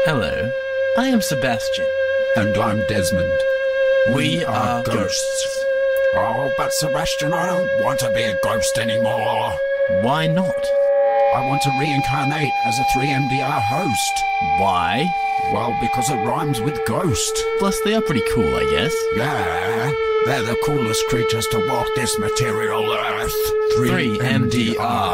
Hello, I am Sebastian. And I'm Desmond. We are ghosts. Oh, but Sebastian, I don't want to be a ghost anymore. Why not? I want to reincarnate as a 3MDR host. Why? Well, because it rhymes with ghost. Plus, they are pretty cool, I guess. Yeah, they're the coolest creatures to walk this material earth. 3MDR.